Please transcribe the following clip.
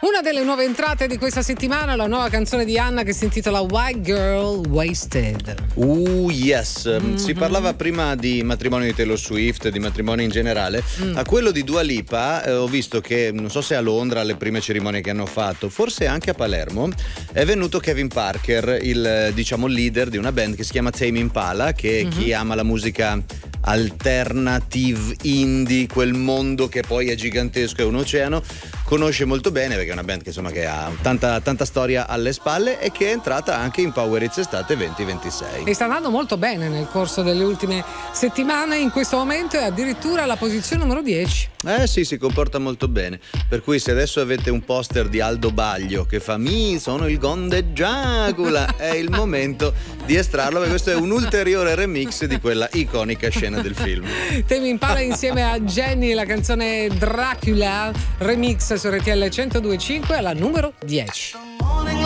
Una delle nuove entrate di questa settimana, la nuova canzone di Anna che si intitola White Girl Wasted. Yes. Si parlava prima di matrimonio di Taylor Swift, di matrimonio in generale. A quello di Dua Lipa ho visto che, non so se a Londra, alle prime cerimonie che hanno fatto, forse anche a Palermo, è venuto Kevin Parker, il leader di una band che si chiama Tame Impala, che chi ama la musica alternative indie, quel mondo che poi è gigantesco, è un oceano, conosce molto bene, perché è una band che ha tanta storia alle spalle e che è entrata anche in Power Hits Estate 2026 e sta andando molto bene nel corso delle ultime settimane. In questo momento è addirittura alla posizione numero 10. Sì, si comporta molto bene, per cui se adesso avete un poster di Aldo Baglio che fa "mi sono il Conde Giacula", è il momento di estrarlo, perché questo è un ulteriore remix di quella iconica scena del film. Tame Impala insieme a Jenny, la canzone Dracula remix su RTL 102.5 alla numero 10.